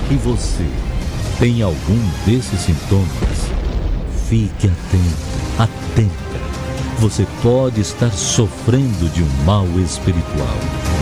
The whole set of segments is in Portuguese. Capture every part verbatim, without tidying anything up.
E você, tem algum desses sintomas? Fique atento, atenta. Você pode estar sofrendo de um mal espiritual.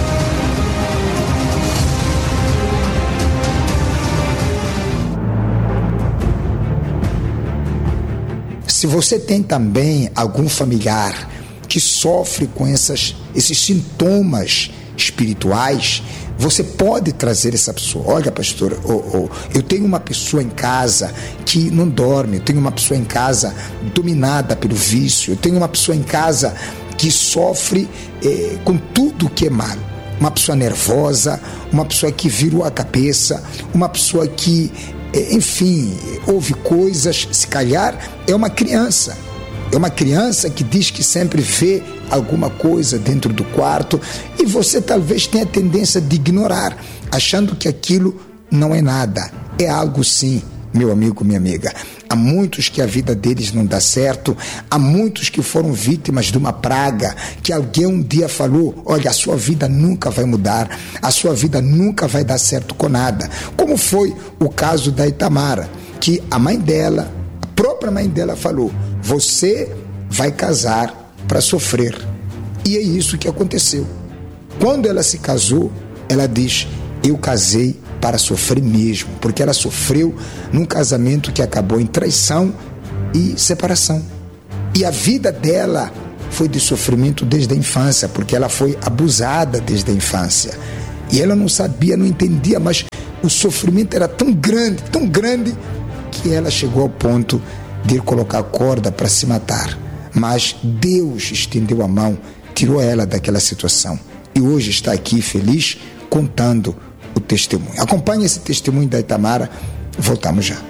Se você tem também algum familiar que sofre com essas, esses sintomas espirituais, você pode trazer essa pessoa. Olha, pastor, oh, oh, eu tenho uma pessoa em casa que não dorme, eu tenho uma pessoa em casa dominada pelo vício, eu tenho uma pessoa em casa que sofre eh, com tudo que é mal. Uma pessoa nervosa, uma pessoa que virou a cabeça, uma pessoa que, eh, enfim, ouve coisas, se calhar é uma criança. É uma criança que diz que sempre vê alguma coisa dentro do quarto e você talvez tenha a tendência de ignorar, achando que aquilo não é nada. É algo sim, meu amigo, minha amiga. Há muitos que a vida deles não dá certo, há muitos que foram vítimas de uma praga, que alguém um dia falou, olha, a sua vida nunca vai mudar, a sua vida nunca vai dar certo com nada. Como foi o caso da Itamara, que a mãe dela, a própria mãe dela falou, você vai casar para sofrer. E é isso que aconteceu. Quando ela se casou, ela diz, eu casei para sofrer mesmo, porque ela sofreu num casamento que acabou em traição e separação. E a vida dela foi de sofrimento desde a infância, porque ela foi abusada desde a infância. E ela não sabia, não entendia, mas o sofrimento era tão grande, tão grande, que ela chegou ao ponto de colocar a corda para se matar. Mas Deus estendeu a mão, tirou ela daquela situação. E hoje está aqui feliz, contando o testemunho. Acompanhe esse testemunho da Itamara. Voltamos já.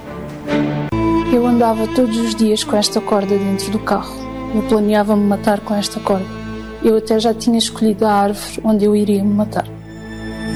Eu andava todos os dias com esta corda dentro do carro. Eu planeava me matar com esta corda. Eu até já tinha escolhido a árvore onde eu iria me matar.